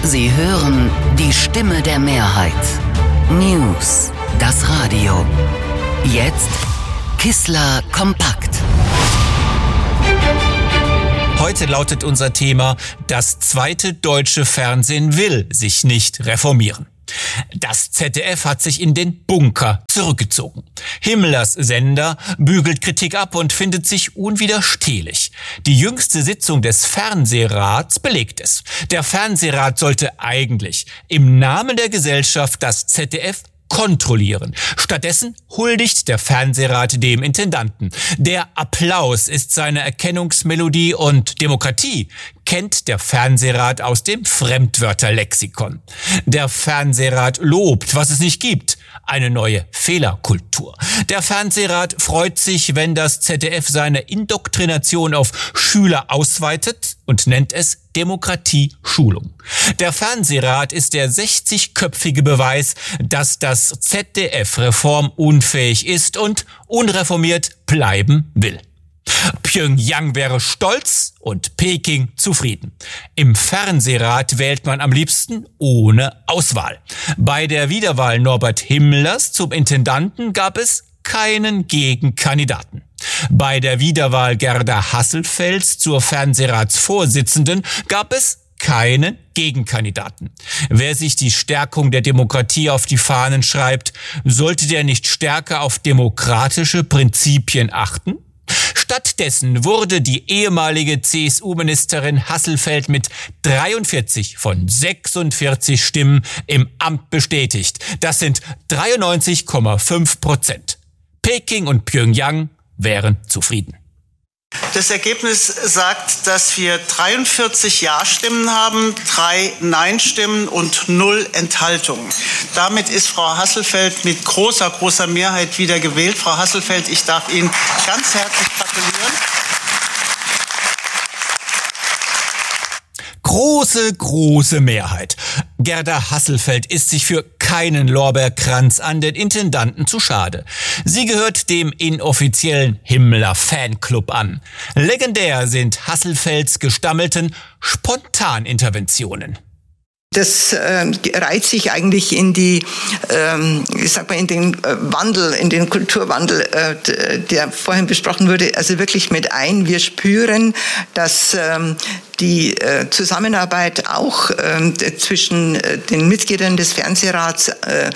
Sie hören die Stimme der Mehrheit. News, das Radio. Jetzt Kissler kompakt. Heute lautet unser Thema: Das zweite deutsche Fernsehen will sich nicht reformieren. Das ZDF hat sich in den Bunker zurückgezogen. Himmlers Sender bügelt Kritik ab und findet sich unwiderstehlich. Die jüngste Sitzung des Fernsehrats belegt es. Der Fernsehrat sollte eigentlich im Namen der Gesellschaft das ZDF kontrollieren. Stattdessen huldigt der Fernsehrat dem Intendanten. Der Applaus ist seine Erkennungsmelodie und Demokratie kennt der Fernsehrat aus dem Fremdwörterlexikon. Der Fernsehrat lobt, was es nicht gibt, eine neue Fehlerkultur. Der Fernsehrat freut sich, wenn das ZDF seine Indoktrination auf Schüler ausweitet und nennt es Demokratieschulung. Der Fernsehrat ist der 60-köpfige Beweis, dass das ZDF reformunfähig ist und unreformiert bleiben will. Pjöngjang wäre stolz und Peking zufrieden. Im Fernsehrat wählt man am liebsten ohne Auswahl. Bei der Wiederwahl Norbert Himmlers zum Intendanten gab es keinen Gegenkandidaten. Bei der Wiederwahl Gerda Hasselfelds zur Fernsehratsvorsitzenden gab es keinen Gegenkandidaten. Wer sich die Stärkung der Demokratie auf die Fahnen schreibt, sollte der nicht stärker auf demokratische Prinzipien achten? Stattdessen wurde die ehemalige CSU-Ministerin Hasselfeld mit 43 von 46 Stimmen im Amt bestätigt. Das sind 93,5%. Peking und Pjöngjang wären zufrieden. Das Ergebnis sagt, dass wir 43 Ja-Stimmen haben, 3 Nein-Stimmen und 0 Enthaltungen. Damit ist Frau Hasselfeld mit großer Mehrheit wieder gewählt. Frau Hasselfeld, ich darf Ihnen ganz herzlich gratulieren. Große Mehrheit. Gerda Hasselfeld ist sich für keinen Lorbeerkranz an den Intendanten zu schade. Sie gehört dem inoffiziellen Himmler-Fanclub an. Legendär sind Hasselfelds gestammelten Spontaninterventionen. Das reiht sich eigentlich in die, in den Wandel, in den Kulturwandel, der vorhin besprochen wurde, also wirklich mit ein. Wir spüren, dass die Zusammenarbeit auch zwischen den Mitgliedern des Fernsehrats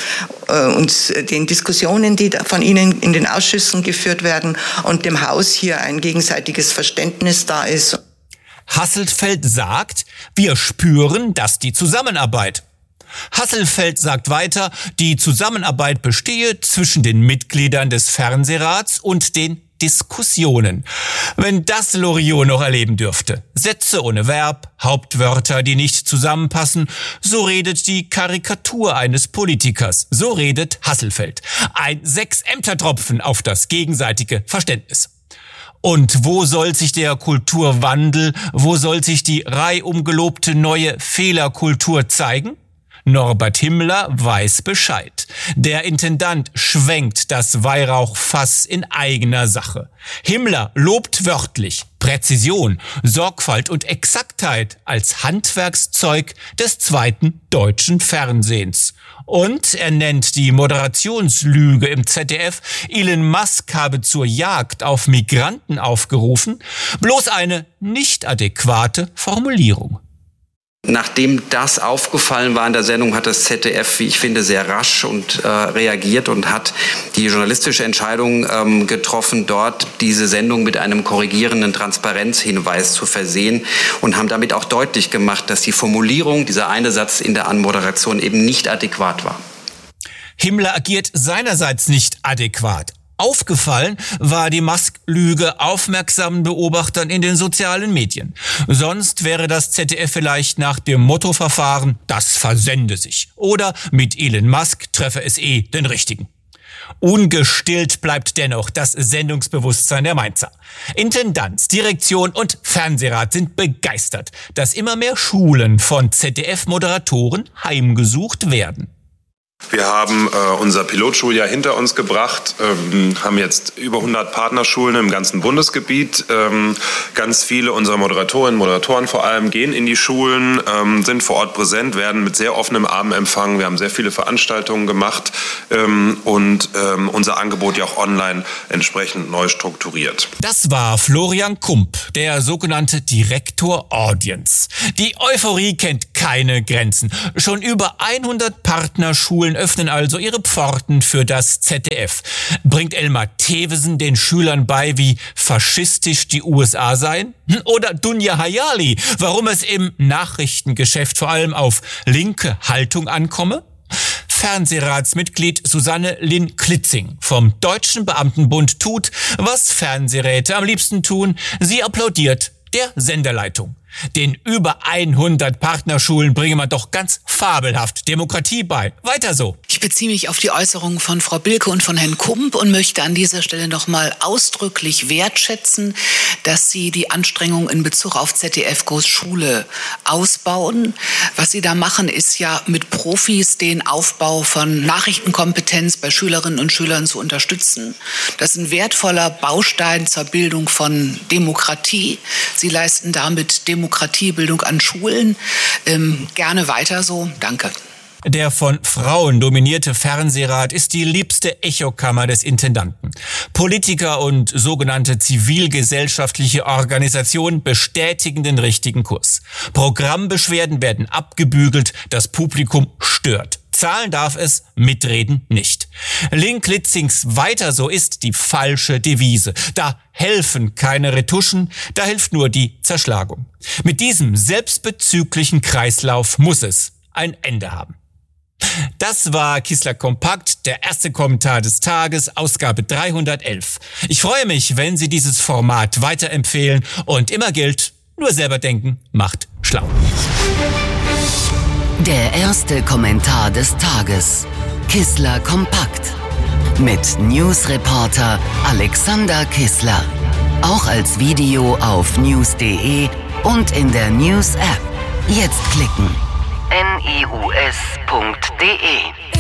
und den Diskussionen, die von Ihnen in den Ausschüssen geführt werden, und dem Haus hier ein gegenseitiges Verständnis da ist. Hasselfeld sagt, wir spüren, dass die Zusammenarbeit. Hasselfeld sagt weiter, die Zusammenarbeit bestehe zwischen den Mitgliedern des Fernsehrats und den Diskussionen. Wenn das Loriot noch erleben dürfte. Sätze ohne Verb, Hauptwörter, die nicht zusammenpassen. So redet die Karikatur eines Politikers. So redet Hasselfeld. Ein 6-Ämter-Tropfen auf das gegenseitige Verständnis. Und wo soll sich der Kulturwandel, wo soll sich die reihum gelobte neue Fehlerkultur zeigen? Norbert Himmler weiß Bescheid. Der Intendant schwenkt das Weihrauchfass in eigener Sache. Himmler lobt wörtlich Präzision, Sorgfalt und Exaktheit als Handwerkszeug des zweiten deutschen Fernsehens. Und er nennt die Moderationslüge im ZDF, Elon Musk habe zur Jagd auf Migranten aufgerufen, bloß eine nicht adäquate Formulierung. Nachdem das aufgefallen war in der Sendung, hat das ZDF, wie ich finde, sehr rasch und reagiert und hat die journalistische Entscheidung getroffen, dort diese Sendung mit einem korrigierenden Transparenzhinweis zu versehen, und haben damit auch deutlich gemacht, dass die Formulierung, dieser eine Satz in der Anmoderation, eben nicht adäquat war. Himmler agiert seinerseits nicht adäquat. Aufgefallen war die Musk-Lüge aufmerksamen Beobachtern in den sozialen Medien. Sonst wäre das ZDF vielleicht nach dem Motto verfahren, das versende sich. Oder mit Elon Musk treffe es den Richtigen. Ungestillt bleibt dennoch das Sendungsbewusstsein der Mainzer. Intendanz, Direktion und Fernsehrat sind begeistert, dass immer mehr Schulen von ZDF-Moderatoren heimgesucht werden. Wir haben unser Pilotschuljahr hinter uns gebracht, haben jetzt über 100 Partnerschulen im ganzen Bundesgebiet. Ganz viele unserer Moderatorinnen und Moderatoren vor allem gehen in die Schulen, sind vor Ort präsent, werden mit sehr offenem Arm empfangen. Wir haben sehr viele Veranstaltungen gemacht und unser Angebot ja auch online entsprechend neu strukturiert. Das war Florian Kump, der sogenannte Direktor Audience. Die Euphorie kennt keine Grenzen. Schon über 100 Partnerschulen öffnen also ihre Pforten für das ZDF. Bringt Elmar Thewesen den Schülern bei, wie faschistisch die USA seien? Oder Dunja Hayali, warum es im Nachrichtengeschäft vor allem auf linke Haltung ankomme? Fernsehratsmitglied Susanne Linn-Klitzing vom Deutschen Beamtenbund tut, was Fernsehräte am liebsten tun. Sie applaudiert der Senderleitung. Den über 100 Partnerschulen bringe man doch ganz fabelhaft Demokratie bei. Weiter so. Ich beziehe mich auf die Äußerungen von Frau Bilke und von Herrn Kump und möchte an dieser Stelle nochmal ausdrücklich wertschätzen, dass Sie die Anstrengungen in Bezug auf ZDF Großschule ausbauen. Was Sie da machen, ist ja mit Profis den Aufbau von Nachrichtenkompetenz bei Schülerinnen und Schülern zu unterstützen. Das ist ein wertvoller Baustein zur Bildung von Demokratie. Sie leisten damit Demokratiebildung an Schulen. Gerne weiter so. Danke. Der von Frauen dominierte Fernsehrat ist die liebste Echokammer des Intendanten. Politiker und sogenannte zivilgesellschaftliche Organisationen bestätigen den richtigen Kurs. Programmbeschwerden werden abgebügelt, das Publikum stört. Zahlen darf es, mitreden nicht. Linn-Klitzings Weiter so ist die falsche Devise. Da helfen keine Retuschen, da hilft nur die Zerschlagung. Mit diesem selbstbezüglichen Kreislauf muss es ein Ende haben. Das war Kissler Kompakt, der erste Kommentar des Tages, Ausgabe 311. Ich freue mich, wenn Sie dieses Format weiterempfehlen und immer gilt, nur selber denken macht schlau. Der erste Kommentar des Tages. Kissler Kompakt. Mit Newsreporter Alexander Kissler. Auch als Video auf news.de und in der News-App. Jetzt klicken. news.de